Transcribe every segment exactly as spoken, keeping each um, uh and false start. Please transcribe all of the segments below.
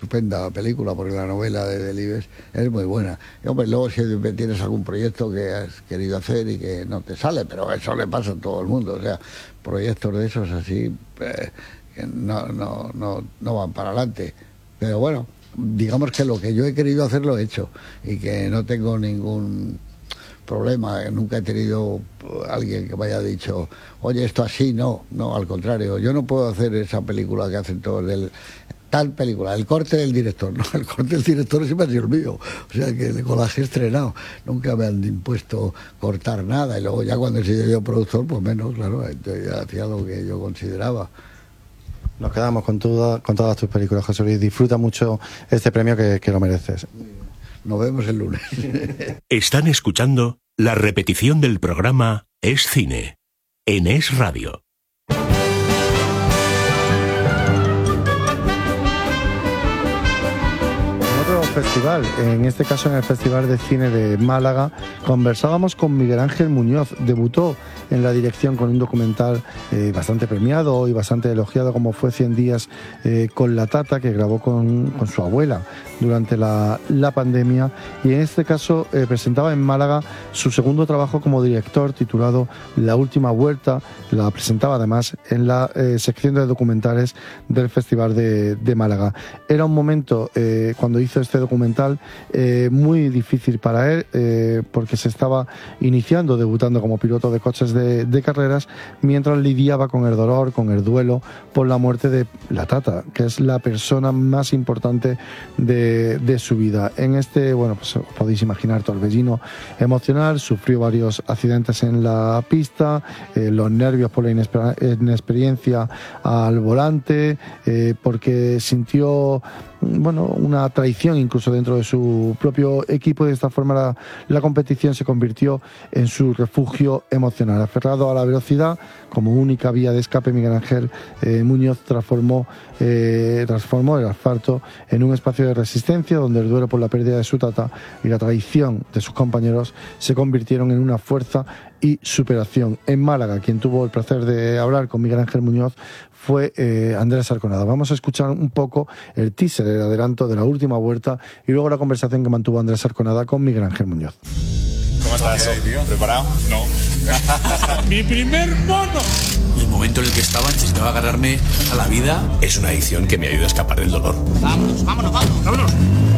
estupenda película, porque la novela de Delibes es muy buena. Y hombre, luego siempre tienes algún proyecto que has querido hacer y que no te sale, pero eso le pasa a todo el mundo. O sea, proyectos de esos así eh, que no, no, no, no van para adelante. Pero bueno, digamos que lo que yo he querido hacer lo he hecho y que no tengo ningún problema. Nunca he tenido alguien que me haya dicho, oye, esto así, no, no, al contrario, yo no puedo hacer esa película que hacen todos del tal película, el corte del director, no, el corte del director siempre ha sido el mío, o sea que con la que he estrenado, nunca me han impuesto cortar nada, y luego ya cuando he sido yo productor, pues menos, claro, entonces ya hacía lo que yo consideraba. Nos quedamos con, toda, con todas tus películas, José Luis, disfruta mucho este premio que, que lo mereces. Nos vemos el lunes. Están escuchando la repetición del programa Es Cine, en Es Radio. Festival, en este caso en el Festival de Cine de Málaga, conversábamos con Miguel Ángel Muñoz. Debutó en la dirección con un documental eh, bastante premiado y bastante elogiado, como fue cien días eh, con la Tata, que grabó con, con su abuela durante la, la pandemia, y en este caso eh, presentaba en Málaga su segundo trabajo como director, titulado La Última Vuelta. La presentaba además en la eh, sección de documentales del Festival de, de Málaga. Era un momento, eh, cuando hizo este documental, eh, muy difícil para él, eh, porque se estaba iniciando, debutando como piloto de coches de, de carreras, mientras lidiaba con el dolor, con el duelo por la muerte de la Tata, que es la persona más importante de, de su vida. En este, bueno, pues podéis imaginar, torbellino emocional, sufrió varios accidentes en la pista, eh, los nervios por la inesper- inexperiencia al volante, eh, porque sintió, bueno, una traición incluso dentro de su propio equipo, y de esta forma la, la competición se convirtió en su refugio emocional. Aferrado a la velocidad como única vía de escape, Miguel Ángel eh, Muñoz transformó, eh, transformó el asfalto en un espacio de resistencia, donde el duelo por la pérdida de su Tata y la traición de sus compañeros se convirtieron en una fuerza y superación. En Málaga, quien tuvo el placer de hablar con Miguel Ángel Muñoz fue eh, Andrés Arconada. Vamos a escuchar un poco el teaser, el adelanto de La Última Vuelta, y luego la conversación que mantuvo Andrés Arconada con Miguel Ángel Muñoz. ¿Cómo estás? ¿Preparado? No. ¡Mi primer mono! El momento en el que estaba necesitaba agarrarme a la vida. Es una adicción que me ayuda a escapar del dolor. Vámonos, vámonos, vámonos. ¡Vámonos!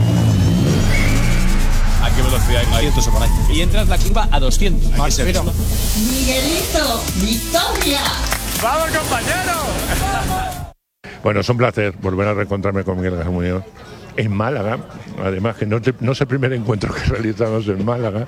¿A qué velocidad hay? doscientos o por ahí. Y entras la curva a doscientos. Hay que ser Pero... Miguelito, Victoria. ¡Vamos, compañero! Bueno, es un placer volver a reencontrarme con Miguel Ángel Muñoz en Málaga, además que no, te, no es el primer encuentro que realizamos en Málaga.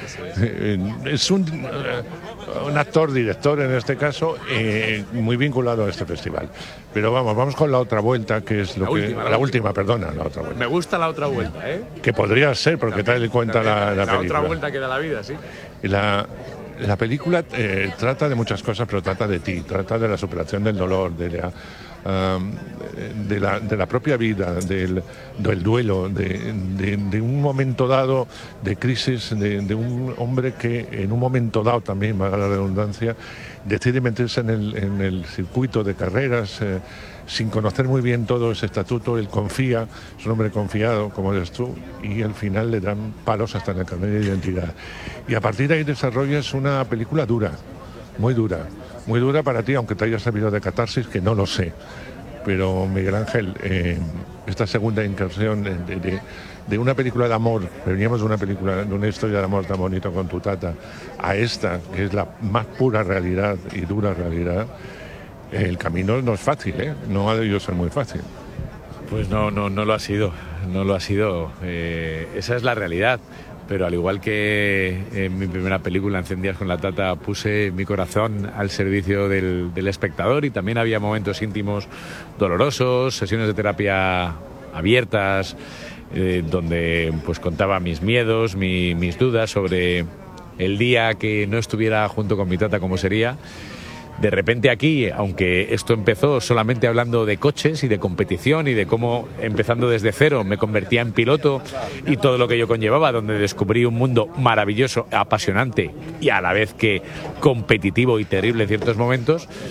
Es un, un actor, director en este caso, eh, muy vinculado a este festival. Pero vamos, vamos con La Otra Vuelta, que es lo la que... Última, la, la última, perdona, La Otra Vuelta. Me gusta La Otra Vuelta, ¿eh? Que podría ser, porque tal y cuenta también, la, la, la película. otra vuelta que da la vida, sí. Y la... La película eh, trata de muchas cosas, pero trata de ti, trata de la superación del dolor, de la, um, de la, de la propia vida, del, del duelo, de, de, de un momento dado de crisis, de, de un hombre que en un momento dado también, valga la redundancia, decide meterse en el, en el circuito de carreras, eh, sin conocer muy bien todo ese estatuto. Él confía, es un hombre confiado, como eres tú, y al final le dan palos hasta en el carnet de identidad. Y a partir de ahí desarrollas una película dura, muy dura, muy dura para ti, aunque te haya servido de catarsis, que no lo sé. Pero Miguel Ángel, eh, esta segunda incursión de, de, de una película de amor, veníamos de una película, de una historia de amor tan bonito con tu Tata, a esta, que es la más pura realidad y dura realidad. El camino no es fácil, ¿eh? No ha debido ser muy fácil. Pues no, no, no lo ha sido, no lo ha sido. Eh, esa es la realidad. Pero al igual que en mi primera película, En cien días con la Tata, puse mi corazón al servicio del, del espectador, y también había momentos íntimos dolorosos, sesiones de terapia abiertas, eh, donde pues contaba mis miedos, mi, mis dudas sobre el día que no estuviera junto con mi Tata, cómo sería. De repente aquí, aunque esto empezó solamente hablando de coches y de competición y de cómo, empezando desde cero, me convertía en piloto y todo lo que ello conllevaba, donde descubrí un mundo maravilloso, apasionante y a la vez que competitivo y terrible en ciertos momentos,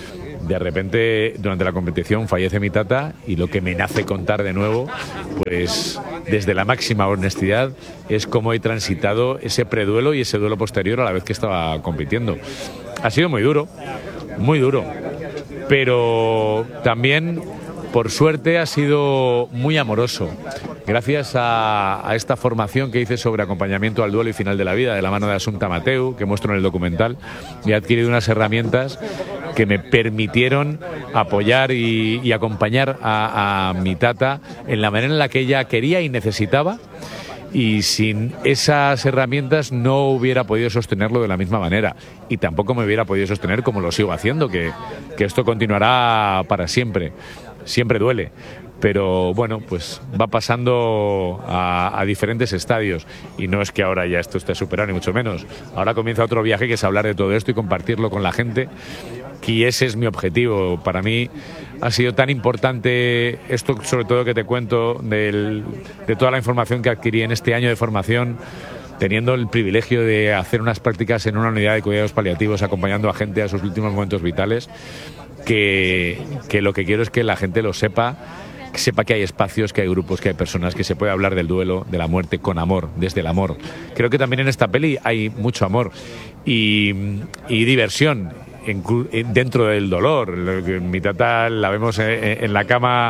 de repente durante la competición fallece mi tata y lo que me nace contar de nuevo, pues desde la máxima honestidad, es cómo he transitado ese preduelo y ese duelo posterior a la vez que estaba compitiendo. Ha sido muy duro, muy duro, pero también, por suerte, ha sido muy amoroso. Gracias a, a esta formación que hice sobre acompañamiento al duelo y final de la vida, de la mano de Assumpta Mateu, que muestro en el documental, he adquirido unas herramientas que me permitieron apoyar y, y acompañar a, a mi tata en la manera en la que ella quería y necesitaba, y sin esas herramientas no hubiera podido sostenerlo de la misma manera, y tampoco me hubiera podido sostener como lo sigo haciendo, que, que esto continuará para siempre. Siempre duele, pero bueno, pues va pasando a, a diferentes estadios, y no es que ahora ya esto esté superado, ni mucho menos. Ahora comienza otro viaje, que es hablar de todo esto y compartirlo con la gente, y ese es mi objetivo. Para mí ha sido tan importante esto, sobre todo que te cuento del, de toda la información que adquirí en este año de formación, teniendo el privilegio de hacer unas prácticas en una unidad de cuidados paliativos, acompañando a gente a sus últimos momentos vitales, que, que lo que quiero es que la gente lo sepa, que sepa que hay espacios, que hay grupos, que hay personas, que se puede hablar del duelo, de la muerte con amor, desde el amor. Creo que también en esta peli hay mucho amor y, y diversión en, dentro del dolor. Mi tata la vemos en, en la cama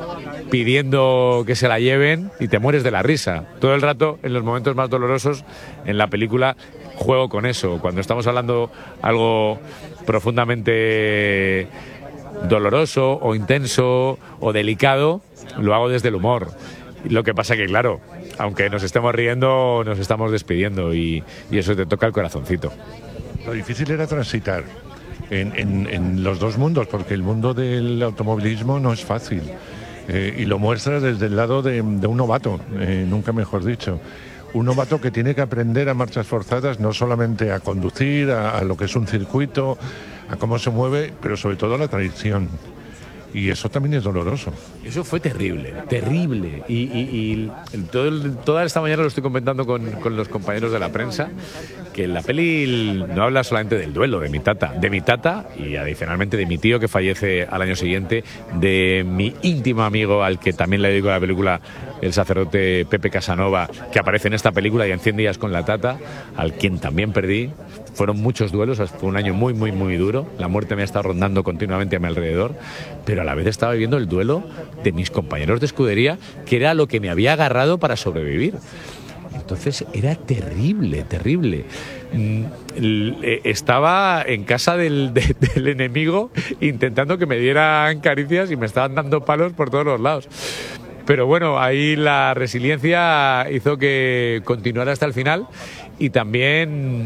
pidiendo que se la lleven y te mueres de la risa. Todo el rato, en los momentos más dolorosos, en la película juego con eso. Cuando estamos hablando algo profundamente doloroso o intenso o delicado, lo hago desde el humor. Lo que pasa que, claro, aunque nos estemos riendo, nos estamos despidiendo, y, y eso te toca el corazoncito. Lo difícil era transitar en, en, en los dos mundos, porque el mundo del automovilismo no es fácil, eh, y lo muestra desde el lado de, de un novato, eh, nunca mejor dicho. Un novato que tiene que aprender a marchas forzadas, no solamente a conducir, a, a lo que es un circuito, a cómo se mueve, pero sobre todo a la traición. Y eso también es doloroso. Eso fue terrible, terrible. Y, y, y todo el, toda esta mañana lo estoy comentando con, con los compañeros de la prensa, que la peli no habla solamente del duelo de mi tata, de mi tata y adicionalmente de mi tío, que fallece al año siguiente, de mi íntimo amigo al que también le dedico a la película, el sacerdote Pepe Casanova, que aparece en esta película, y en cien días con la tata, al quien también perdí. Fueron muchos duelos, fue un año muy, muy, muy duro. La muerte me ha estado rondando continuamente a mi alrededor, pero a la vez estaba viviendo el duelo de mis compañeros de escudería, que era lo que me había agarrado para sobrevivir. Entonces era terrible, terrible. Estaba en casa del, de, del enemigo intentando que me dieran caricias y me estaban dando palos por todos los lados. Pero bueno, ahí la resiliencia hizo que continuara hasta el final, y también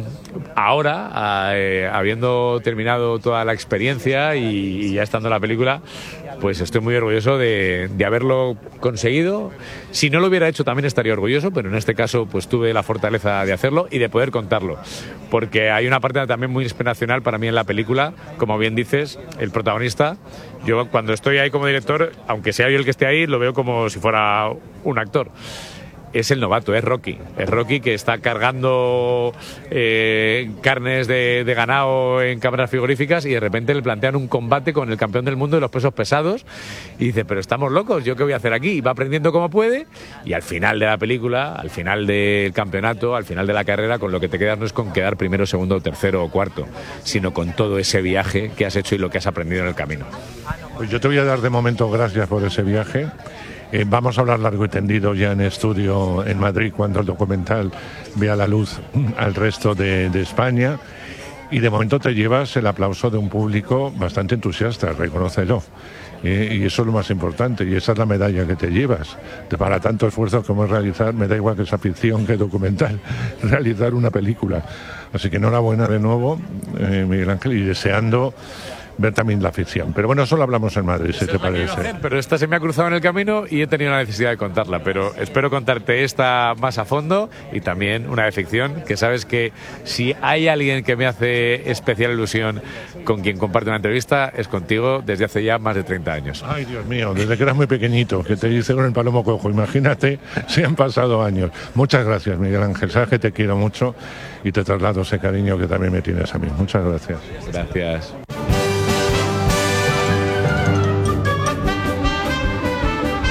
ahora, eh, habiendo terminado toda la experiencia y, y ya estando en la película, pues estoy muy orgulloso de, de haberlo conseguido. Si no lo hubiera hecho también estaría orgulloso, pero en este caso pues tuve la fortaleza de hacerlo y de poder contarlo, porque hay una parte también muy inspiracional para mí en la película. Como bien dices, el protagonista, yo cuando estoy ahí como director, aunque sea yo el que esté ahí, lo veo como si fuera un actor. Es el novato, es Rocky. Es Rocky, que está cargando eh, carnes de, de ganado en cámaras frigoríficas, y de repente le plantean un combate con el campeón del mundo de los pesos pesados, y dice, pero estamos locos, ¿yo qué voy a hacer aquí? Y va aprendiendo como puede, y al final de la película, al final del campeonato, al final de la carrera, con lo que te quedas no es con quedar primero, segundo, tercero o cuarto, sino con todo ese viaje que has hecho y lo que has aprendido en el camino. Pues yo te voy a dar de momento gracias por ese viaje. Eh, vamos a hablar largo y tendido ya en estudio en Madrid, cuando el documental vea la luz al resto de, de España, y de momento te llevas el aplauso de un público bastante entusiasta, reconócelo, eh, y eso es lo más importante, y esa es la medalla que te llevas. Para tanto esfuerzo como es realizar, me da igual que sea ficción que documental, realizar una película. Así que enhorabuena de nuevo, eh, Miguel Ángel, y deseando ver también la ficción. Pero bueno, solo hablamos en Madrid, si te parece. Hacer, pero esta se me ha cruzado en el camino y he tenido la necesidad de contarla, pero espero contarte esta más a fondo, y también una de ficción, que sabes que si hay alguien que me hace especial ilusión con quien comparte una entrevista, es contigo, desde hace ya más de treinta años. Ay, Dios mío, desde que eras muy pequeñito, que te hice con el palomo cojo. Imagínate si han pasado años. Muchas gracias, Miguel Ángel. Sabes que te quiero mucho y te traslado ese cariño que también me tienes a mí. Muchas gracias. Gracias.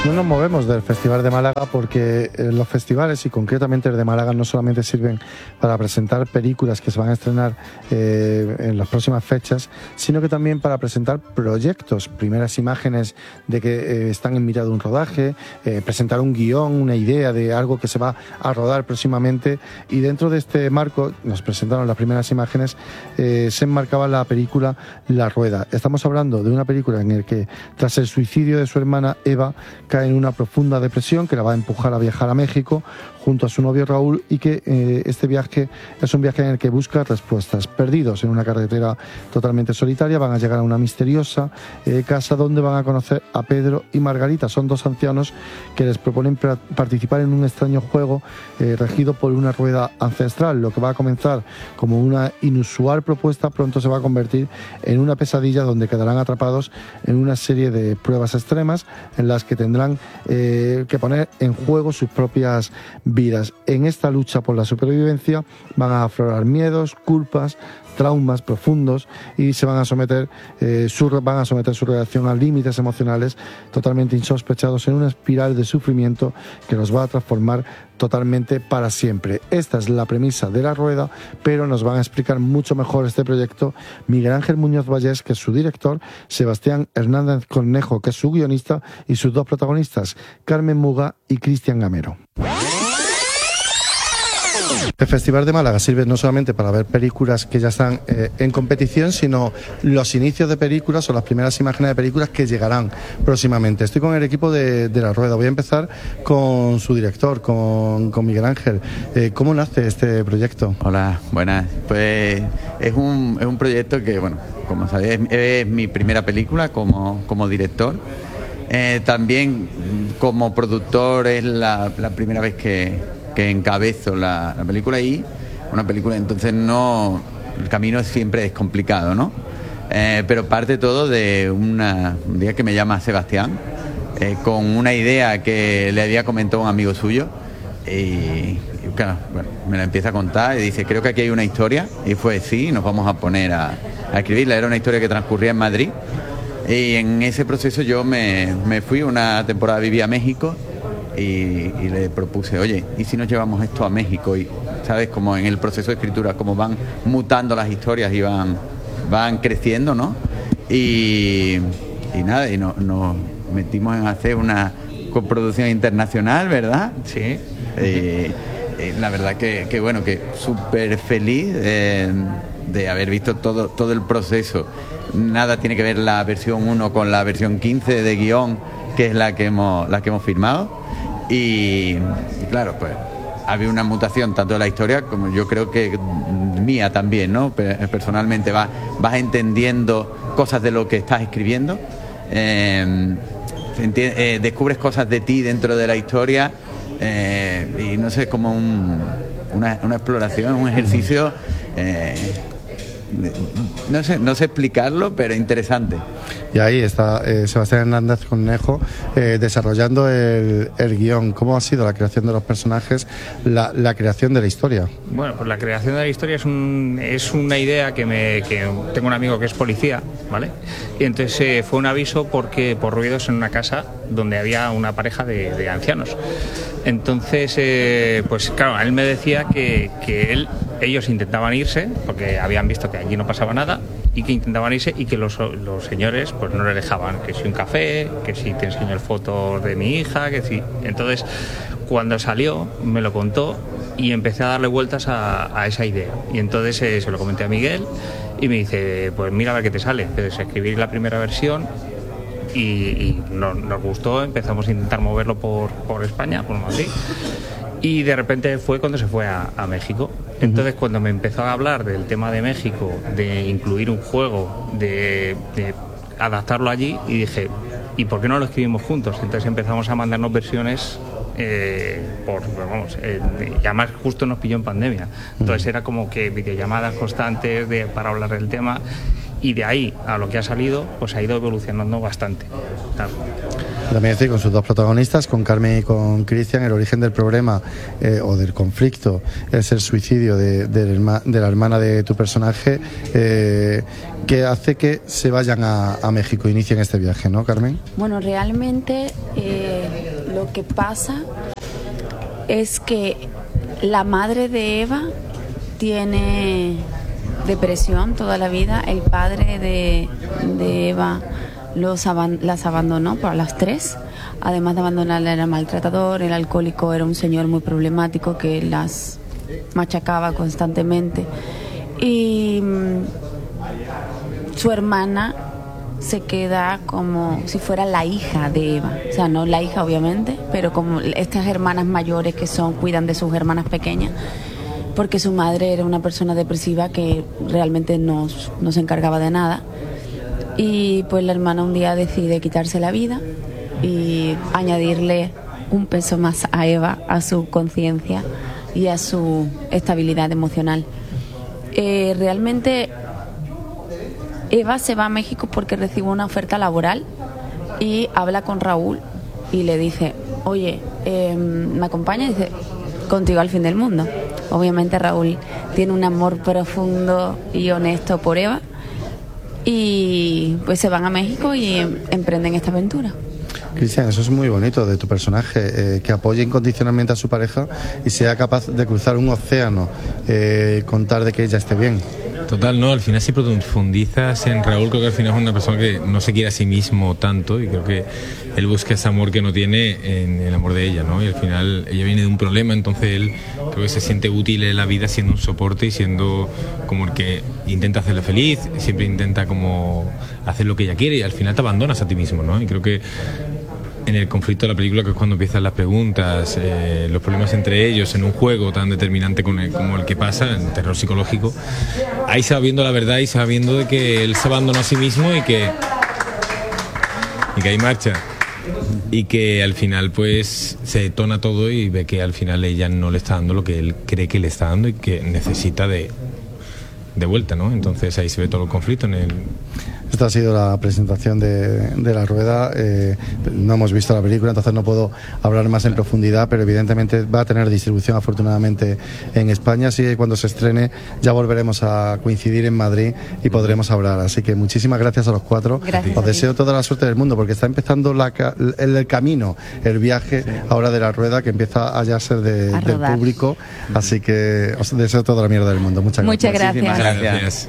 No nos movemos del Festival de Málaga porque los festivales, y concretamente el de Málaga, no solamente sirven para presentar películas que se van a estrenar eh, en las próximas fechas, sino que también para presentar proyectos, primeras imágenes de que eh, están en mitad de un rodaje, eh, presentar un guión, una idea de algo que se va a rodar próximamente, y dentro de este marco nos presentaron las primeras imágenes, eh, se enmarcaba la película La Rueda. Estamos hablando de una película en la que tras el suicidio de su hermana Eva cae en una profunda depresión que la va a empujar a viajar a México junto a su novio Raúl, y que eh, este viaje es un viaje en el que busca respuestas. Perdidos en una carretera totalmente solitaria, van a llegar a una misteriosa eh, casa donde van a conocer a Pedro y Margarita. Son dos ancianos que les proponen pra- participar en un extraño juego eh, regido por una rueda ancestral. Lo que va a comenzar como una inusual propuesta pronto se va a convertir en una pesadilla donde quedarán atrapados en una serie de pruebas extremas en las que tendrán eh, que poner en juego sus propias vidas. En esta lucha por la supervivencia van a aflorar miedos, culpas, traumas profundos, y se van a someter eh, su, van a someter su relación a límites emocionales totalmente insospechados en una espiral de sufrimiento que los va a transformar totalmente para siempre. Esta es la premisa de La Rueda, pero nos van a explicar mucho mejor este proyecto Miguel Ángel Muñoz Vallés, que es su director, Sebastián Hernández Cornejo, que es su guionista, y sus dos protagonistas, Carmen Muga y Cristian Gamero. El Festival de Málaga sirve no solamente para ver películas que ya están eh, en competición, sino los inicios de películas o las primeras imágenes de películas que llegarán próximamente. Estoy con el equipo de, de La Rueda. Voy a empezar con su director, con, con Miguel Ángel. Eh, ¿Cómo nace este proyecto? Hola, buenas. Pues es un, es un proyecto que, bueno, como sabéis, es, es mi primera película como, como director. Eh, también como productor es la, la primera vez que... que encabezo la, la película, y una película, entonces no, el camino siempre es complicado, ¿no? Eh, pero parte todo de una, un día que me llama Sebastián eh, con una idea que le había comentado un amigo suyo, y, y claro, bueno, me la empieza a contar y dice, creo que aquí hay una historia, y fue sí, nos vamos a poner a, a escribirla. Era una historia que transcurría en Madrid, y en ese proceso yo me, me fui una temporada, viví a México. Y, y le propuse, oye, ¿y si nos llevamos esto a México? Y sabes, como en el proceso de escritura, como van mutando las historias y van, van creciendo, ¿no? Y, y nada, y no, nos metimos en hacer una coproducción internacional, ¿verdad? Sí. Eh, eh, la verdad que, que bueno, que súper feliz eh, de haber visto todo, todo el proceso. Nada tiene que ver la versión uno con la versión quince de guión, que es la que hemos, la que hemos firmado. Y, y claro, pues había una mutación tanto de la historia como yo creo que mía también, ¿no? Personalmente vas, vas entendiendo cosas de lo que estás escribiendo, eh, eh, descubres cosas de ti dentro de la historia, eh, y no sé, como un, una, una exploración, un ejercicio, eh, no sé, no sé explicarlo, pero interesante. Y ahí está eh, Sebastián Hernández Cornejo eh, desarrollando el, el guión. ¿Cómo ha sido la creación de los personajes, la, la creación de la historia? Bueno, pues la creación de la historia es, un, es una idea que, me, que tengo un amigo que es policía, ¿vale? Y entonces eh, fue un aviso porque por ruidos en una casa donde había una pareja de, de ancianos. Entonces, eh, pues claro, él me decía que, que él, ellos intentaban irse porque habían visto que allí no pasaba nada, y que intentaban irse y que los, los señores pues no les dejaban, que si un café, que si te enseño fotos de mi hija, que si... Entonces, cuando salió, me lo contó y empecé a darle vueltas a, a esa idea. Y entonces eh, se lo comenté a Miguel y me dice, pues mira a ver qué te sale. Entonces escribí la primera versión y, y nos, nos gustó, empezamos a intentar moverlo por, por España, por Madrid. Y de repente fue cuando se fue a, a México. Entonces, cuando me empezó a hablar del tema de México, de incluir un juego, de, de adaptarlo allí, y dije, ¿y por qué no lo escribimos juntos? Entonces empezamos a mandarnos versiones, eh, por, vamos, eh, y además justo nos pilló en pandemia. Entonces era como que videollamadas constantes de, para hablar del tema. y de ahí a lo que ha salido, pues ha ido evolucionando bastante. Claro. También estoy con sus dos protagonistas, con Carmen y con Cristian. El origen del problema eh, o del conflicto es el suicidio de, de, de la hermana de tu personaje, eh, que hace que se vayan a, a México, inicien este viaje, ¿no, Carmen? Bueno, realmente eh, lo que pasa es que la madre de Eva tiene depresión toda la vida, el padre de, de Eva los aban- las abandonó por las tres, además de abandonarla era maltratador, el alcohólico era un señor muy problemático que las machacaba constantemente y mmm, su hermana se queda como si fuera la hija de Eva, o sea, no la hija obviamente, pero como estas hermanas mayores que son, cuidan de sus hermanas pequeñas, porque su madre era una persona depresiva que realmente no, no se encargaba de nada. Y pues la hermana un día decide quitarse la vida y añadirle un peso más a Eva, a su conciencia y a su estabilidad emocional. Eh, realmente Eva se va a México porque recibe una oferta laboral y habla con Raúl y le dice, oye, eh, ¿me acompaña? Y dice, contigo al fin del mundo. Obviamente Raúl tiene un amor profundo y honesto por Eva y pues se van a México y em- emprenden esta aventura. Cristian, eso es muy bonito de tu personaje, eh, que apoye incondicionalmente a su pareja y sea capaz de cruzar un océano eh, con tal de que ella esté bien. Total, no, al final si profundizas en Raúl, creo que al final es una persona que no se quiere a sí mismo tanto y creo que él busca ese amor que no tiene en el amor de ella, ¿no? Y al final ella viene de un problema, entonces él creo que se siente útil en la vida siendo un soporte y siendo como el que intenta hacerla feliz, siempre intenta como hacer lo que ella quiere y al final te abandonas a ti mismo, ¿no? Y creo que en el conflicto de la película, que es cuando empiezan las preguntas, eh, los problemas entre ellos en un juego tan determinante con el, como el que pasa, en terror psicológico, ahí se va viendo la verdad y se va viendo de que él se abandonó a sí mismo y que, y que hay marcha. Y que al final pues se detona todo y ve que al final ella no le está dando lo que él cree que le está dando y que necesita de, de vuelta, ¿no? Entonces ahí se ve todo el conflicto en el... Esta ha sido la presentación de, de La Rueda. Eh, no hemos visto la película, entonces no puedo hablar más en profundidad, pero evidentemente va a tener distribución afortunadamente en España, así que cuando se estrene ya volveremos a coincidir en Madrid y podremos hablar. Así que muchísimas gracias a los cuatro. Gracias. Os deseo toda la suerte del mundo porque está empezando la, el, el camino, el viaje sí. ahora de La Rueda, que empieza a ya ser de, del público. Así que os deseo toda la mierda del mundo. Muchas gracias. Muchas gracias. Muchas gracias.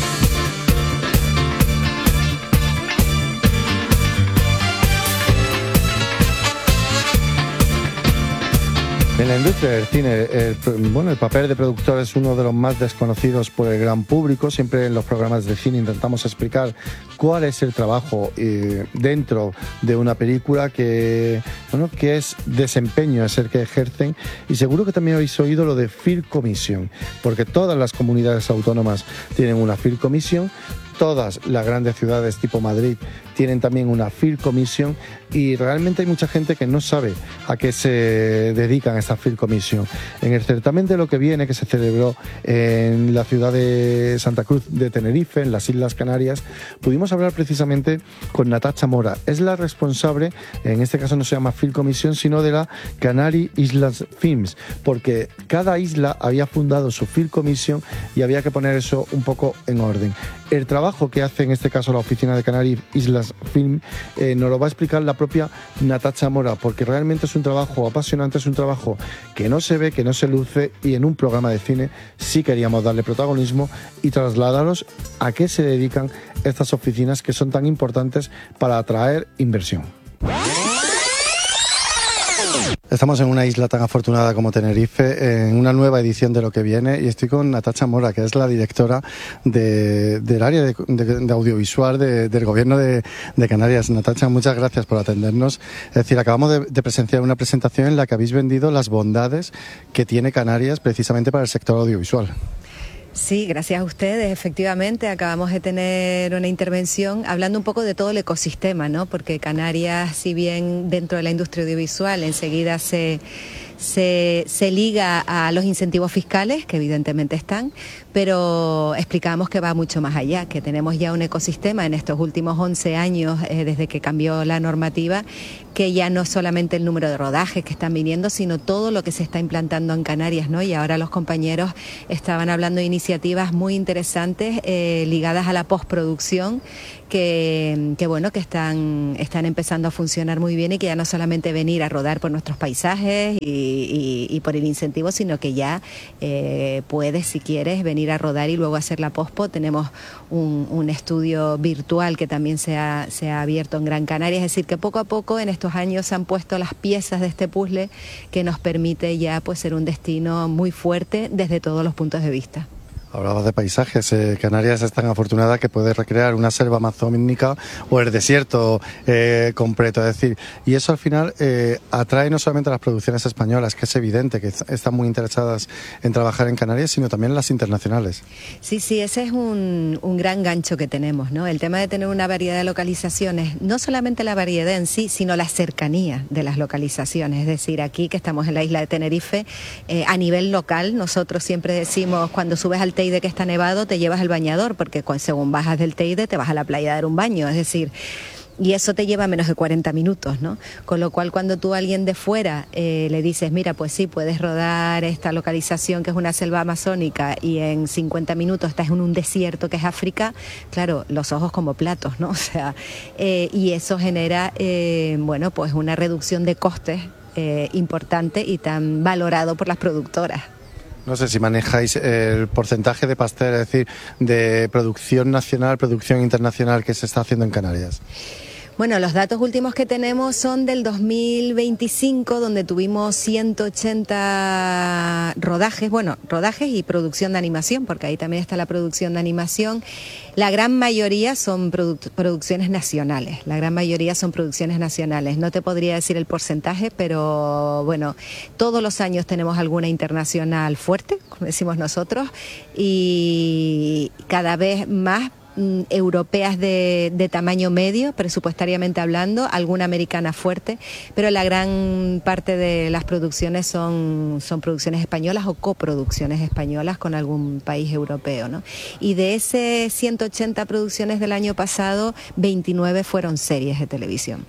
En la industria del cine, el, bueno, el papel de productor es uno de los más desconocidos por el gran público. Siempre en los programas de cine intentamos explicar cuál es el trabajo eh, dentro de una película, que, bueno, que es desempeño, es el que ejercen. Y seguro que también habéis oído lo de Film Commission, porque todas las comunidades autónomas tienen una Film Commission. Todas las grandes ciudades tipo Madrid tienen también una Film Commission y realmente hay mucha gente que no sabe a qué se dedican estas Film Commission. En el certamen de Lo que viene, que se celebró en la ciudad de Santa Cruz de Tenerife, en las Islas Canarias, pudimos hablar precisamente con Natacha Mora. Es la responsable, en este caso no se llama Film Commission, sino de la Canary Islands Films, porque cada isla había fundado su Film Commission y había que poner eso un poco en orden. El trabajo que hace en este caso la oficina de Canary Islands Film eh, nos lo va a explicar la propia Natacha Mora, porque realmente es un trabajo apasionante, es un trabajo que no se ve, que no se luce, y en un programa de cine sí queríamos darle protagonismo y trasladaros a qué se dedican estas oficinas que son tan importantes para atraer inversión. Estamos en una isla tan afortunada como Tenerife, en una nueva edición de Lo que viene, y estoy con Natacha Mora, que es la directora de, del área de, de, de audiovisual de, del gobierno de, de Canarias. Natacha, muchas gracias por atendernos. Es decir, acabamos de, de presenciar una presentación en la que habéis vendido las bondades que tiene Canarias precisamente para el sector audiovisual. Sí, gracias a ustedes. Efectivamente, acabamos de tener una intervención hablando un poco de todo el ecosistema, ¿no? Porque Canarias, si bien dentro de la industria audiovisual enseguida se, se, se liga a los incentivos fiscales, que evidentemente están, pero explicamos que va mucho más allá, que tenemos ya un ecosistema en estos últimos once años, eh, desde que cambió la normativa, que ya no es solamente el número de rodajes que están viniendo, sino todo lo que se está implantando en Canarias, ¿no? Y ahora los compañeros estaban hablando de iniciativas muy interesantes eh, ligadas a la postproducción, que, que bueno, que están, están empezando a funcionar muy bien y que ya no solamente venir a rodar por nuestros paisajes y, y, y por el incentivo, sino que ya eh, puedes, si quieres, venir a rodar y luego hacer la pospo. Tenemos un, un estudio virtual que también se ha, se ha abierto en Gran Canaria, es decir, que poco a poco en estos años se han puesto las piezas de este puzzle que nos permite ya pues ser un destino muy fuerte desde todos los puntos de vista. Hablabas de paisajes, eh, Canarias es tan afortunada que puede recrear una selva amazónica o el desierto eh, completo, es decir, y eso al final eh, atrae no solamente a las producciones españolas, que es evidente que están muy interesadas en trabajar en Canarias, sino también las internacionales. Sí, sí, ese es un, un gran gancho que tenemos, ¿no? El tema de tener una variedad de localizaciones, no solamente la variedad en sí, sino la cercanía de las localizaciones, es decir, aquí que estamos en la isla de Tenerife, eh, a nivel local, nosotros siempre decimos, cuando subes al Teide que está nevado, te llevas el bañador, porque según bajas del Teide te vas a la playa a dar un baño, es decir, y eso te lleva menos de cuarenta minutos, ¿no? Con lo cual, cuando tú a alguien de fuera eh, le dices, mira, pues sí, puedes rodar esta localización que es una selva amazónica y en cincuenta minutos estás en un desierto que es África, claro, los ojos como platos, ¿no? O sea, eh, y eso genera, eh, bueno, pues una reducción de costes eh, importante y tan valorado por las productoras. No sé si manejáis el porcentaje de pastel, es decir, de producción nacional, producción internacional que se está haciendo en Canarias. Bueno, los datos últimos que tenemos son del dos mil veinticinco, donde tuvimos ciento ochenta rodajes, bueno, rodajes y producción de animación, porque ahí también está la producción de animación. La gran mayoría son produ- producciones nacionales, la gran mayoría son producciones nacionales. No te podría decir el porcentaje, pero bueno, todos los años tenemos alguna internacional fuerte, como decimos nosotros, y cada vez más europeas de, de tamaño medio, presupuestariamente hablando, alguna americana fuerte, pero la gran parte de las producciones son, son producciones españolas o coproducciones españolas con algún país europeo, ¿no? Y de esas ciento ochenta producciones del año pasado, veintinueve fueron series de televisión.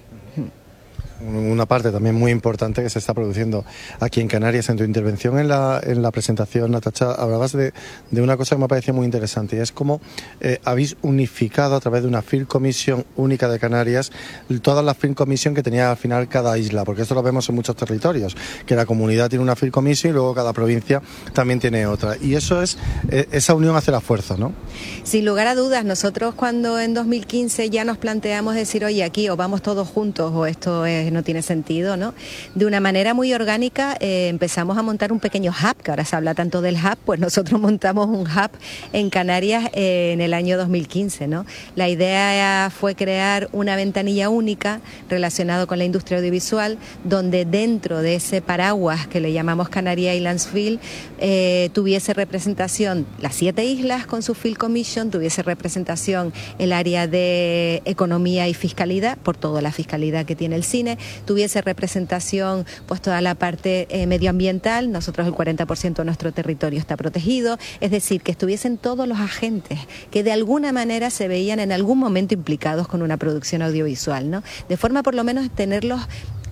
Una parte también muy importante que se está produciendo aquí en Canarias. En tu intervención en la, en la presentación, Natacha, hablabas de, de una cosa que me ha parecido muy interesante, y es cómo eh, habéis unificado a través de una Film Commission única de Canarias todas las Film Commission que tenía al final cada isla, porque esto lo vemos en muchos territorios, que la comunidad tiene una Film Commission y luego cada provincia también tiene otra, y eso es, eh, esa unión hace la fuerza, ¿no? Sin lugar a dudas, nosotros cuando en dos mil quince ya nos planteamos decir, oye, aquí o vamos todos juntos o esto es no tiene sentido, ¿no? De una manera muy orgánica eh, empezamos a montar un pequeño hub, que ahora se habla tanto del hub, pues nosotros montamos un hub en Canarias eh, en el año dos mil quince, ¿no? La idea fue crear una ventanilla única relacionada con la industria audiovisual, donde dentro de ese paraguas que le llamamos Canary Islands Film, eh, tuviese representación las siete islas con su Film Commission, tuviese representación el área de economía y fiscalidad, por toda la fiscalidad que tiene el cine, tuviese representación pues toda la parte eh, medioambiental, nosotros el cuarenta por ciento de nuestro territorio está protegido, es decir, que estuviesen todos los agentes que de alguna manera se veían en algún momento implicados con una producción audiovisual, ¿no? De forma por lo menos tenerlos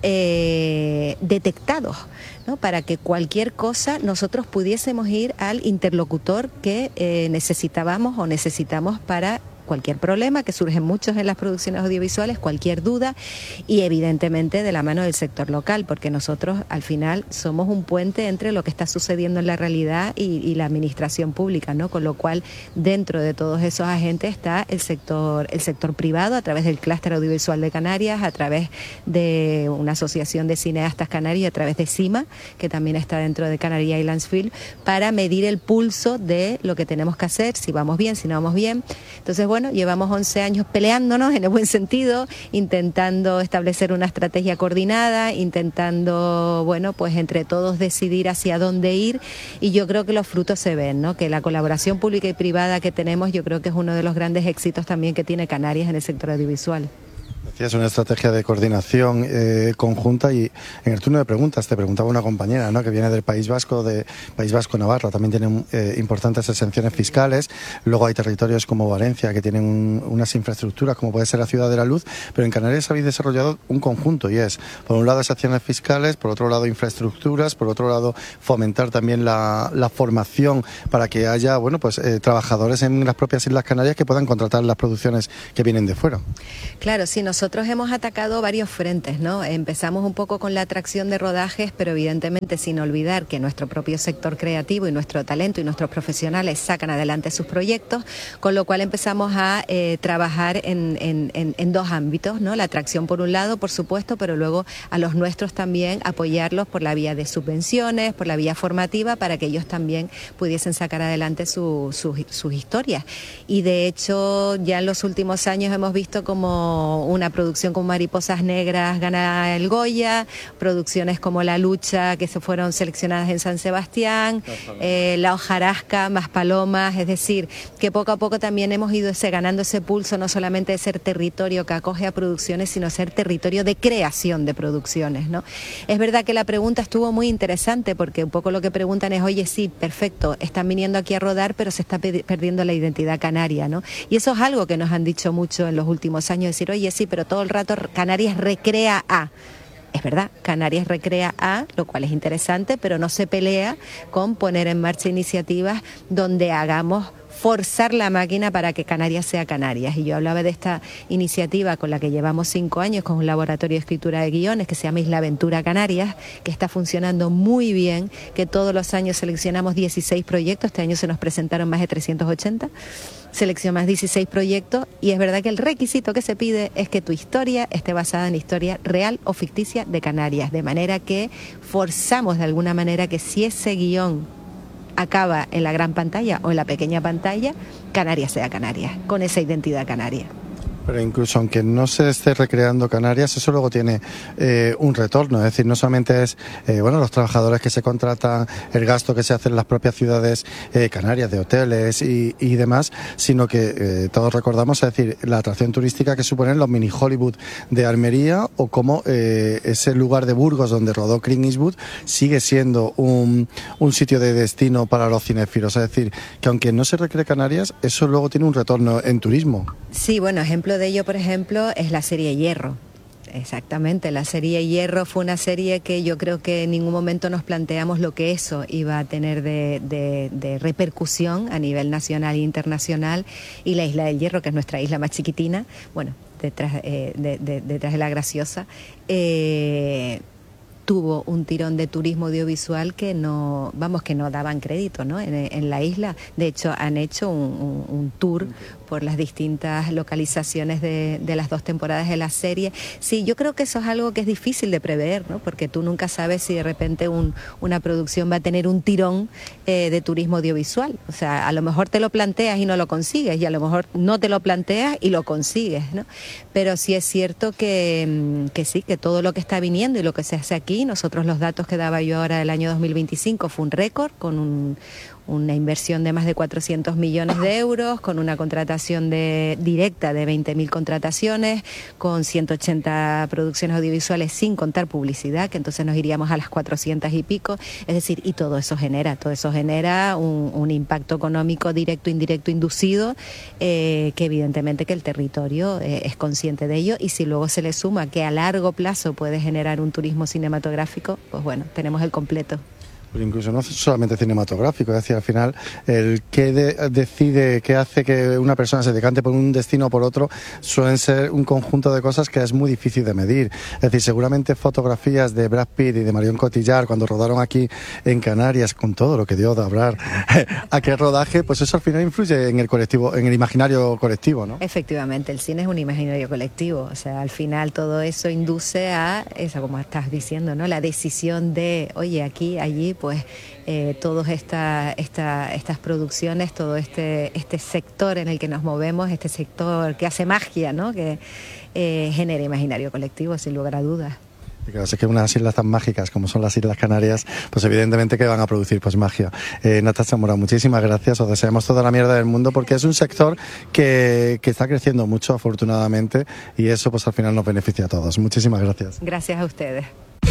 eh, detectados, ¿no? Para que cualquier cosa nosotros pudiésemos ir al interlocutor que eh, necesitábamos o necesitamos para cualquier problema, que surgen muchos en las producciones audiovisuales, cualquier duda, y evidentemente de la mano del sector local, porque nosotros al final somos un puente entre lo que está sucediendo en la realidad y, y la administración pública, ¿no? Con lo cual dentro de todos esos agentes está el sector, el sector privado a través del clúster audiovisual de Canarias, a través de una asociación de cineastas canarios, a través de CIMA, que también está dentro de Canary Islands Film, para medir el pulso de lo que tenemos que hacer, si vamos bien, si no vamos bien. Entonces, bueno, Bueno, llevamos once años peleándonos en el buen sentido, intentando establecer una estrategia coordinada, intentando, bueno, pues entre todos decidir hacia dónde ir, y yo creo que los frutos se ven, ¿no? Que la colaboración pública y privada que tenemos, yo creo que es uno de los grandes éxitos también que tiene Canarias en el sector audiovisual. Sí, es una estrategia de coordinación eh, conjunta, y en el turno de preguntas te preguntaba una compañera, ¿no?, que viene del País Vasco, de País Vasco Navarra, también tienen eh, importantes exenciones fiscales. Luego hay territorios como Valencia que tienen un, unas infraestructuras como puede ser la Ciudad de la Luz, pero en Canarias habéis desarrollado un conjunto, y es, por un lado, exenciones fiscales, por otro lado, infraestructuras, por otro lado, fomentar también la, la formación para que haya, bueno, pues eh, trabajadores en las propias Islas Canarias que puedan contratar las producciones que vienen de fuera. Claro, sí, nosotros Nosotros hemos atacado varios frentes, ¿no? Empezamos un poco con la atracción de rodajes, pero evidentemente sin olvidar que nuestro propio sector creativo y nuestro talento y nuestros profesionales sacan adelante sus proyectos, con lo cual empezamos a eh, trabajar en, en, en, en dos ámbitos, ¿no? La atracción por un lado, por supuesto, pero luego a los nuestros también apoyarlos por la vía de subvenciones, por la vía formativa, para que ellos también pudiesen sacar adelante su, su, sus historias. Y de hecho, ya en los últimos años hemos visto como una producción como Mariposas Negras gana el Goya, producciones como La Lucha, que se fueron seleccionadas en San Sebastián, eh, La Hojarasca, Más Palomas, es decir, que poco a poco también hemos ido ese, ganando ese pulso, no solamente de ser territorio que acoge a producciones, sino ser territorio de creación de producciones, ¿no? Es verdad que la pregunta estuvo muy interesante, porque un poco lo que preguntan es, oye, sí, perfecto, están viniendo aquí a rodar, pero se está perdiendo la identidad canaria, ¿no? Y eso es algo que nos han dicho mucho en los últimos años, decir, oye, sí, pero todo el rato Canarias recrea a. Es verdad, Canarias recrea a, lo cual es interesante, pero no se pelea con poner en marcha iniciativas donde hagamos forzar la máquina para que Canarias sea Canarias. Y yo hablaba de esta iniciativa con la que llevamos cinco años, con un laboratorio de escritura de guiones que se llama Isla Aventura Canarias, que está funcionando muy bien, que todos los años seleccionamos dieciséis proyectos, este año se nos presentaron más de trescientos ochenta, seleccionamos dieciséis proyectos, y es verdad que el requisito que se pide es que tu historia esté basada en historia real o ficticia de Canarias, de manera que forzamos de alguna manera que si ese guión acaba en la gran pantalla o en la pequeña pantalla, Canarias sea Canarias, con esa identidad canaria. Pero incluso aunque no se esté recreando Canarias, eso luego tiene eh, un retorno. Es decir, no solamente es eh, bueno, los trabajadores que se contratan, el gasto que se hace en las propias ciudades eh, canarias, de hoteles y, y demás, sino que eh, todos recordamos, es decir, la atracción turística que suponen los mini Hollywood de Almería, o como eh, ese lugar de Burgos donde rodó Clint Eastwood sigue siendo un, un sitio de destino para los cinéfilos. Es decir, que aunque no se recree Canarias, eso luego tiene un retorno en turismo. Sí, bueno, ejemplo de ello, por ejemplo, es la serie Hierro. Exactamente, la serie Hierro fue una serie que yo creo que en ningún momento nos planteamos lo que eso iba a tener de, de, de repercusión a nivel nacional e internacional, y la Isla del Hierro, que es nuestra isla más chiquitina, bueno, detrás, eh, de, de, detrás de La Graciosa, eh, tuvo un tirón de turismo audiovisual que no, vamos, que no daban crédito, ¿no? En, en la isla. De hecho, han hecho un, un, un tour por las distintas localizaciones de, de las dos temporadas de la serie. Sí, yo creo que eso es algo que es difícil de prever, ¿no? Porque tú nunca sabes si de repente un, una producción va a tener un tirón eh, de turismo audiovisual. O sea, a lo mejor te lo planteas y no lo consigues, y a lo mejor no te lo planteas y lo consigues, ¿no? Pero sí es cierto que, que sí, que todo lo que está viniendo y lo que se hace aquí, nosotros los datos que daba yo ahora del año dos mil veinticinco fue un récord, con un, una inversión de más de cuatrocientos millones de euros, con una contratación de, directa de veinte mil contrataciones, con ciento ochenta producciones audiovisuales sin contar publicidad, que entonces nos iríamos a las cuatrocientas y pico. Es decir, y todo eso genera, todo eso genera un, un impacto económico directo, indirecto, inducido, eh, que evidentemente que el territorio eh, es consciente de ello, y si luego se le suma que a largo plazo puede generar un turismo cinematográfico, pues bueno, tenemos el completo. Pero incluso no solamente cinematográfico, es decir, al final el que de, decide, qué hace que una persona se decante por un destino o por otro, suelen ser un conjunto de cosas que es muy difícil de medir. Es decir, seguramente fotografías de Brad Pitt y de Marion Cotillard cuando rodaron aquí en Canarias, con todo lo que dio de hablar aquel rodaje, pues eso al final influye en el colectivo, en el imaginario colectivo, ¿no? Efectivamente, el cine es un imaginario colectivo, o sea, al final todo eso induce a esa, como estás diciendo, ¿no? La decisión de, oye, aquí, allí, pues eh, todas esta, esta, estas producciones, todo este, este sector en el que nos movemos, este sector que hace magia, ¿no? Que eh, genera imaginario colectivo, sin lugar a dudas. Claro, es que unas islas tan mágicas como son las Islas Canarias, pues evidentemente que van a producir pues magia. Eh, Natasha Mora, muchísimas gracias, os deseamos toda la mierda del mundo porque es un sector que, que está creciendo mucho afortunadamente y eso pues al final nos beneficia a todos. Muchísimas gracias. Gracias a ustedes.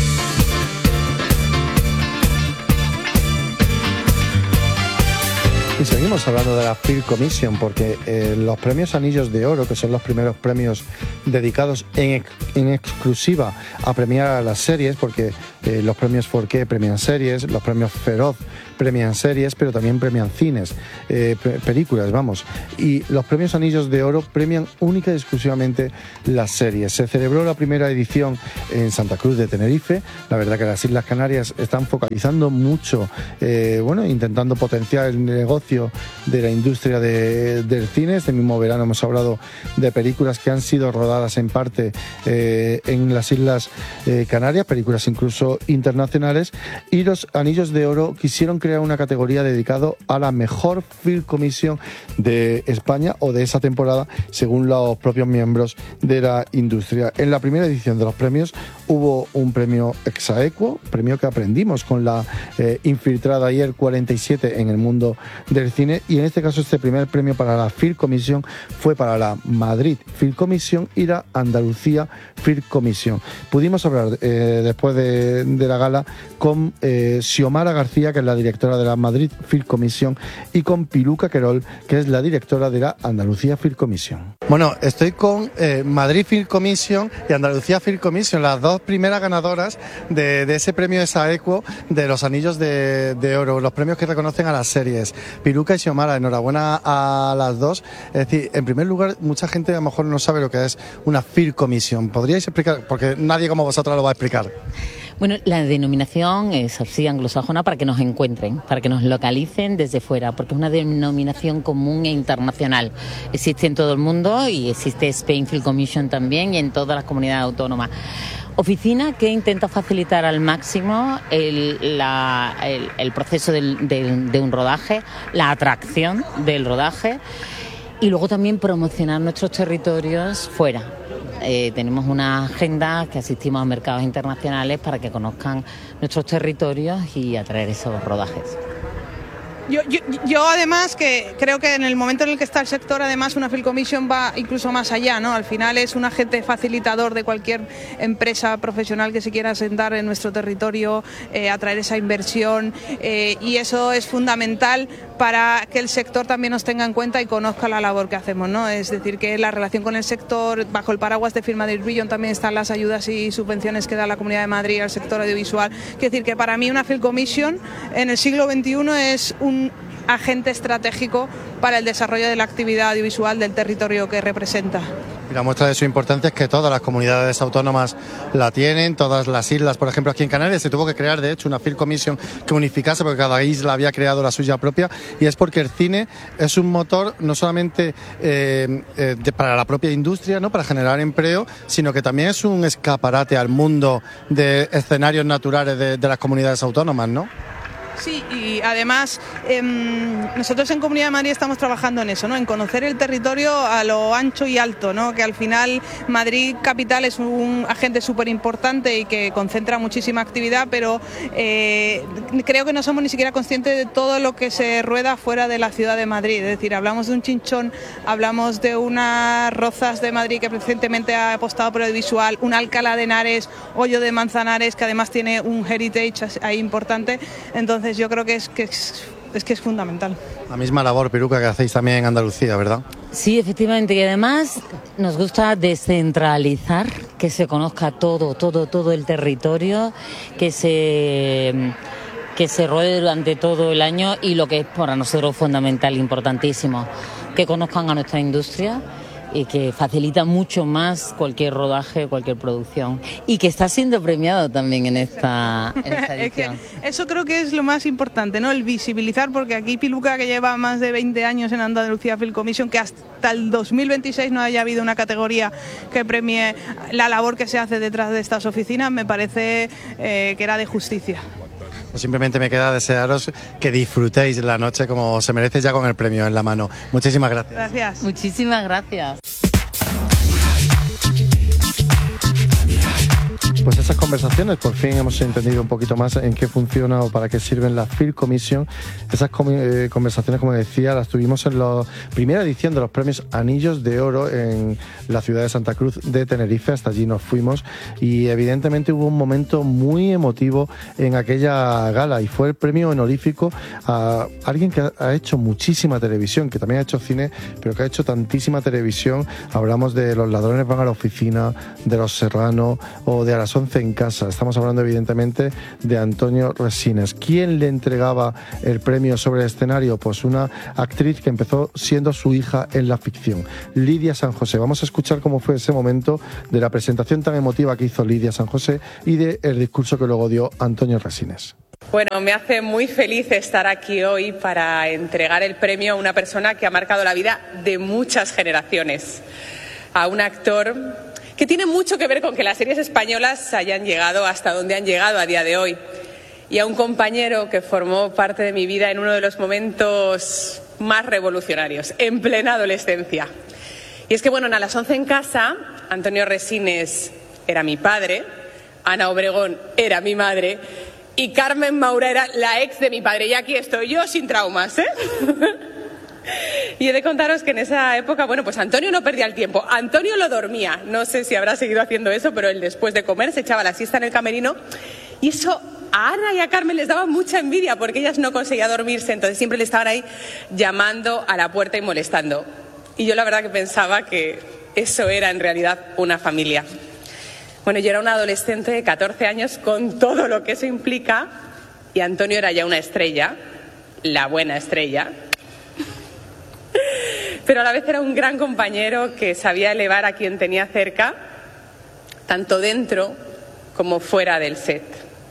Y seguimos hablando de la Film Commission porque eh, los premios Anillos de Oro, que son los primeros premios dedicados en, ex, en exclusiva a premiar a las series, porque eh, los premios Forqué premian series, los premios Feroz premian series, pero también premian cines, eh, pe películas, vamos. Y los premios Anillos de Oro premian única y exclusivamente las series. Se celebró la primera edición en Santa Cruz de Tenerife. La verdad que las Islas Canarias están focalizando mucho, eh, bueno, intentando potenciar el negocio de la industria de, del cine. Este mismo verano hemos hablado de películas que han sido rodadas en parte eh, en las Islas eh, Canarias, películas incluso internacionales, y los Anillos de Oro quisieron crear una categoría dedicada a la mejor Film Commission de España o de esa temporada, según los propios miembros de la industria. En la primera edición de los premios hubo un premio ex aequo, premio que aprendimos con la eh, infiltrada ayer cuarenta y siete en el mundo del cine, y en este caso este primer premio para la Film Commission fue para la Madrid Film Commission y la Andalucía Film Commission. Pudimos hablar eh, después de, de la gala con eh, Xiomara García, que es la directora de la Madrid Film Commission, y con Piluca Querol, que es la directora de la Andalucía Film Commission. Bueno, estoy con eh, Madrid Film Commission y Andalucía Film Commission, las dos primeras ganadoras de, de ese premio ex aequo de los Anillos de, de Oro, los premios que reconocen a las series. Piluca y Xiomara, enhorabuena a las dos. Es decir, en primer lugar, mucha gente a lo mejor no sabe lo que es una Film Commission. ¿Podríais explicar? Porque nadie como vosotros lo va a explicar. Bueno, la denominación es así anglosajona para que nos encuentren, para que nos localicen desde fuera, porque es una denominación común e internacional. Existe en todo el mundo y existe Spain Film Commission también y en todas las comunidades autónomas. Oficina que intenta facilitar al máximo el, la, el, el proceso del, del, de un rodaje, la atracción del rodaje y luego también promocionar nuestros territorios fuera. Eh, tenemos una agenda que asistimos a mercados internacionales para que conozcan nuestros territorios y atraer esos rodajes. Yo, yo, yo además que creo que en el momento en el que está el sector, además una Film Commission va incluso más allá, ¿no? Al final es un agente facilitador de cualquier empresa profesional que se quiera asentar en nuestro territorio, eh, atraer esa inversión eh, y eso es fundamental para que el sector también nos tenga en cuenta y conozca la labor que hacemos, ¿no? Es decir, que la relación con el sector, bajo el paraguas de Film Madrid Region también están las ayudas y subvenciones que da la Comunidad de Madrid al sector audiovisual. Es decir, que para mí una Film Commission en el siglo veintiuno es un agente estratégico para el desarrollo de la actividad audiovisual del territorio que representa. Y la muestra de su importancia es que todas las comunidades autónomas la tienen, todas las islas, por ejemplo aquí en Canarias se tuvo que crear de hecho una Film Commission que unificase porque cada isla había creado la suya propia, y es porque el cine es un motor no solamente eh, eh, de, para la propia industria, ¿no? Para generar empleo, sino que también es un escaparate al mundo de escenarios naturales de, de las comunidades autónomas, ¿no? Sí, y además eh, nosotros en Comunidad de Madrid estamos trabajando en eso, ¿no? En conocer el territorio a lo ancho y alto, ¿no? Que al final Madrid capital es un agente súper importante y que concentra muchísima actividad, pero eh, creo que no somos ni siquiera conscientes de todo lo que se rueda fuera de la ciudad de Madrid. Es decir, hablamos de un Chinchón, hablamos de unas Rozas de Madrid que recientemente ha apostado por el visual, un Alcalá de Henares, Hoyo de Manzanares, que además tiene un heritage ahí importante. Entonces yo creo que es que es, es que es fundamental. La misma labor, Piluca, que hacéis también en Andalucía, ¿verdad? Sí, efectivamente, y además nos gusta descentralizar, que se conozca todo, todo, todo el territorio, que se que se ruede durante todo el año, y lo que es para nosotros fundamental, importantísimo, que conozcan a nuestra industria y que facilita mucho más cualquier rodaje, cualquier producción, y que está siendo premiado también en esta, en esta edición. Es que eso creo que es lo más importante, ¿no? El visibilizar, porque aquí Piluca, que lleva más de veinte años en Andalucía Film Commission, que hasta el dos mil veintiséis no haya habido una categoría que premie la labor que se hace detrás de estas oficinas, me parece eh, que era de justicia. Pues simplemente me queda desearos que disfrutéis la noche como se merece, ya con el premio en la mano. Muchísimas gracias. Gracias. Muchísimas gracias. Pues esas conversaciones, por fin hemos entendido un poquito más en qué funciona o para qué sirven las Film Commission. Esas eh, conversaciones, como decía, las tuvimos en la primera edición de los premios Anillos de Oro en la ciudad de Santa Cruz de Tenerife. Hasta allí nos fuimos y evidentemente hubo un momento muy emotivo en aquella gala y fue el premio honorífico a alguien que ha hecho muchísima televisión, que también ha hecho cine, pero que ha hecho tantísima televisión. Hablamos de Los ladrones van a la oficina, de Los Serrano o de A las once en casa. Estamos hablando evidentemente de Antonio Resines. ¿Quién le entregaba el premio sobre el escenario? Pues una actriz que empezó siendo su hija en la ficción, Lidia San José. Vamos a escuchar cómo fue ese momento de la presentación tan emotiva que hizo Lidia San José y del discurso que luego dio Antonio Resines. Bueno, me hace muy feliz estar aquí hoy para entregar el premio a una persona que ha marcado la vida de muchas generaciones, a un actor que tiene mucho que ver con que las series españolas hayan llegado hasta donde han llegado a día de hoy, y a un compañero que formó parte de mi vida en uno de los momentos más revolucionarios, en plena adolescencia. Y es que, bueno, en A las once en casa, Antonio Resines era mi padre, Ana Obregón era mi madre y Carmen Maura era la ex de mi padre. Y aquí estoy yo sin traumas, ¿eh? Y he de contaros que en esa época, bueno, pues Antonio no perdía el tiempo. Antonio lo dormía. No sé si habrá seguido haciendo eso, pero él después de comer se echaba la siesta en el camerino. Y eso a Ana y a Carmen les daba mucha envidia porque ellas no conseguían dormirse. Entonces siempre le estaban ahí llamando a la puerta y molestando. Y yo la verdad que pensaba que eso era en realidad una familia. Bueno, yo era una adolescente de catorce años con todo lo que eso implica y Antonio era ya una estrella, la buena estrella. Pero a la vez era un gran compañero que sabía elevar a quien tenía cerca, tanto dentro como fuera del set.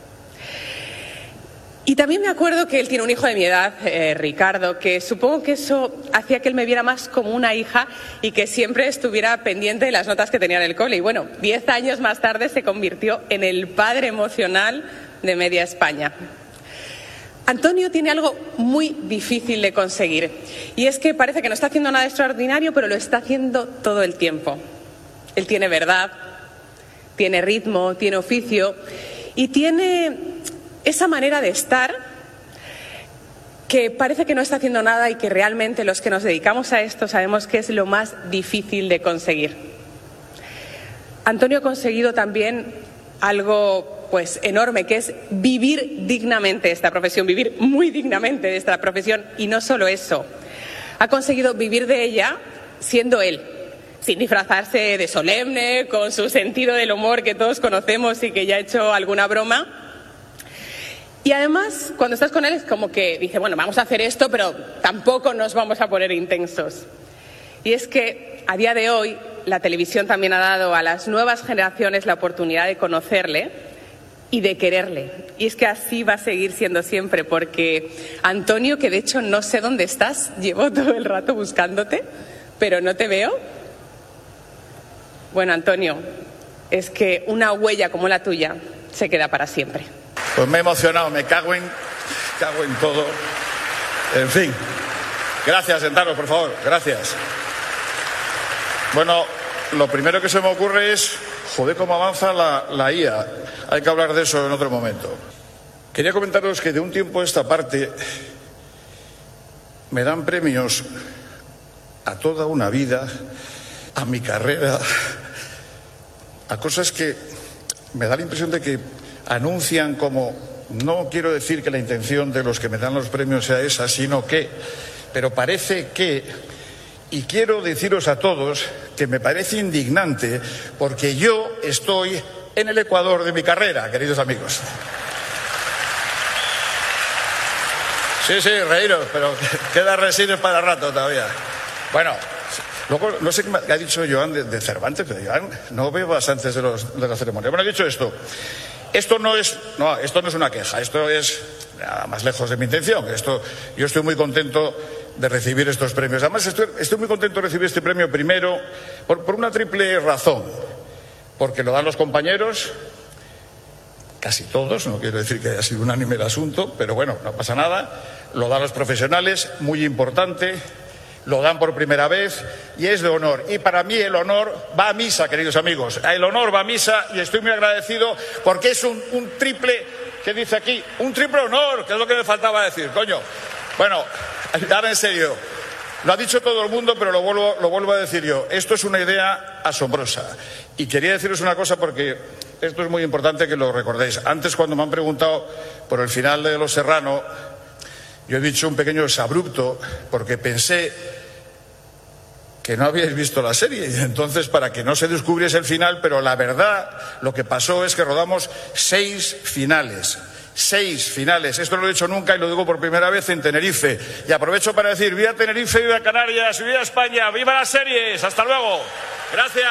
Y también me acuerdo que él tiene un hijo de mi edad, eh, Ricardo, que supongo que eso hacía que él me viera más como una hija y que siempre estuviera pendiente de las notas que tenía en el cole. Y bueno, diez años más tarde se convirtió en el padre emocional de media España. Antonio tiene algo muy difícil de conseguir y es que parece que no está haciendo nada extraordinario, pero lo está haciendo todo el tiempo. Él tiene verdad, tiene ritmo, tiene oficio y tiene esa manera de estar que parece que no está haciendo nada y que realmente los que nos dedicamos a esto sabemos que es lo más difícil de conseguir. Antonio ha conseguido también algo pues enorme, que es vivir dignamente esta profesión, vivir muy dignamente de esta profesión, y no solo eso, ha conseguido vivir de ella siendo él, sin disfrazarse de solemne, con su sentido del humor que todos conocemos y que ya ha hecho alguna broma. Y además, cuando estás con él es como que dice, bueno, vamos a hacer esto, pero tampoco nos vamos a poner intensos. Y es que a día de hoy la televisión también ha dado a las nuevas generaciones la oportunidad de conocerle y de quererle. Y es que así va a seguir siendo siempre, porque Antonio, que de hecho no sé dónde estás, llevo todo el rato buscándote, pero no te veo. Bueno, Antonio, es que una huella como la tuya se queda para siempre. Pues me he emocionado, me cago en, cago en todo. En fin, gracias, sentaros, por favor, gracias. Bueno, lo primero que se me ocurre es, joder, cómo avanza la, la I A. Hay que hablar de eso en otro momento. Quería comentaros que de un tiempo a esta parte me dan premios a toda una vida, a mi carrera, a cosas que me da la impresión de que anuncian como, no quiero decir que la intención de los que me dan los premios sea esa, sino que, pero parece que, y quiero deciros a todos que me parece indignante porque yo estoy en el ecuador de mi carrera, queridos amigos. Sí, sí, reíros, pero queda Resines para rato todavía. Bueno, luego no sé qué ha dicho Joan de, de Cervantes, pero Joan no veo bastantes de, los, de la ceremonia. Bueno, he dicho esto. Esto no es, no, esto no es una queja, esto es nada más lejos de mi intención. Esto, yo estoy muy contento de recibir estos premios. Además, estoy, estoy muy contento de recibir este premio primero por, por una triple razón. Porque lo dan los compañeros, casi todos, no quiero decir que haya sido unánime el asunto, pero bueno, no pasa nada. Lo dan los profesionales, muy importante. lo dan por primera vez y es de honor. Y para mí el honor va a misa, queridos amigos. El honor va a misa y estoy muy agradecido porque es un, un triple, ¿qué dice aquí? Un triple honor, que es lo que me faltaba decir, coño. Bueno, ahora en serio, lo ha dicho todo el mundo, pero lo vuelvo, lo vuelvo a decir yo. Esto es una idea asombrosa. Y quería deciros una cosa porque esto es muy importante que lo recordéis. Antes, cuando me han preguntado por el final de Los Serrano, yo he dicho un pequeño exabrupto porque pensé que no habíais visto la serie y entonces para que no se descubriese el final, pero la verdad, lo que pasó es que rodamos seis finales. Seis finales. Esto no lo he dicho nunca y lo digo por primera vez en Tenerife. Y aprovecho para decir, viva Tenerife, viva Canarias, viva España, viva las series. Hasta luego. Gracias.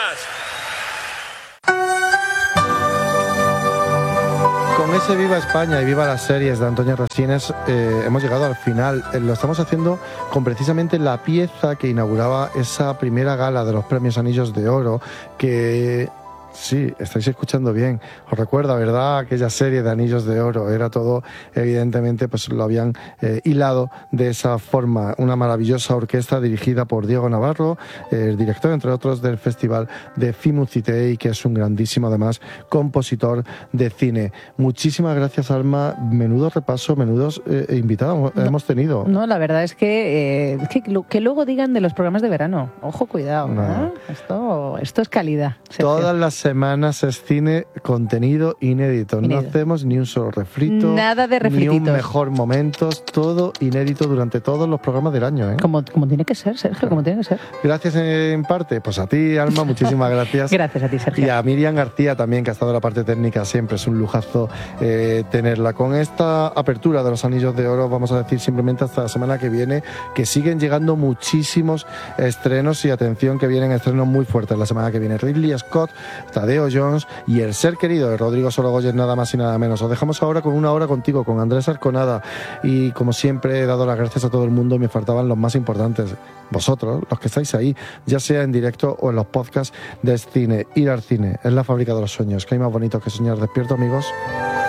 Con ese Viva España y Viva las series de Antonio Resines eh, hemos llegado al final. Eh, lo estamos haciendo con precisamente la pieza que inauguraba esa primera gala de los premios Anillos de Oro, que... Sí, estáis escuchando bien. Os recuerda, ¿verdad? Aquella serie de Anillos de Oro. Era todo, evidentemente, pues lo habían eh, hilado de esa forma. Una maravillosa orquesta dirigida por Diego Navarro, eh, el director, entre otros, del Festival de Fimucitei, que es un grandísimo, además, compositor de cine. Muchísimas gracias, Alma. Menudo repaso, menudos eh, invitados no, hemos tenido. No, la verdad es que, eh, que, que luego digan de los programas de verano. Ojo, cuidado. No. ¿eh? Esto, esto es calidad. Sergio. Todas las semanas es cine, contenido inédito. inédito. No hacemos ni un solo refrito. Nada de refrititos. Ni un mejor momentos. Todo inédito durante todos los programas del año. ¿eh? Como, como tiene que ser, Sergio, como tiene que ser. Gracias en parte, pues a ti, Alma, muchísimas gracias. Gracias a ti, Sergio. Y a Miriam García también, que ha estado en la parte técnica. Siempre es un lujazo eh, tenerla. Con esta apertura de los Anillos de Oro, vamos a decir simplemente hasta la semana que viene, que siguen llegando muchísimos estrenos y atención, que vienen estrenos muy fuertes la semana que viene. Ridley Scott, Tadeo Jones y El ser querido de Rodrigo Sorogoyen, nada más y nada menos. Os dejamos ahora con Una hora contigo, con Andrés Arconada, y como siempre he dado las gracias a todo el mundo. Me faltaban los más importantes, vosotros, los que estáis ahí, ya sea en directo o en los podcasts de cine. Ir al cine es la fábrica de los sueños. ¿Qué hay más bonito que soñar despierto, amigos?